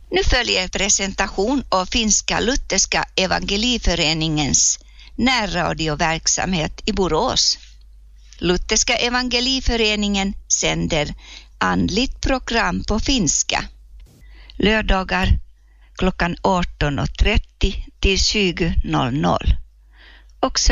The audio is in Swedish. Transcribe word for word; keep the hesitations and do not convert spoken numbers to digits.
Nu följer presentation av Finska Lutherska Evangeliföreningens närradioverksamhet i Borås. Lutherska Evangeliföreningen sänder andligt program på finska. Lördagar klockan arton och trettio till tjugo noll noll. Och